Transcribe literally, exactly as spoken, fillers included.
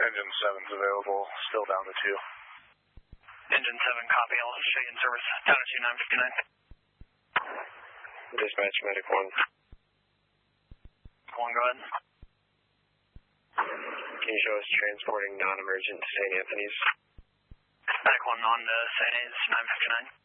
Engine seven's available, still down to two. Engine seven, copy. I'll show you in service. Down to two nine fifty-nine. Dispatch, medic one. One, go ahead. Can you show us transporting non-emergent to Saint Anthony's? Medic one on to Saint A's, nine fifty-nine.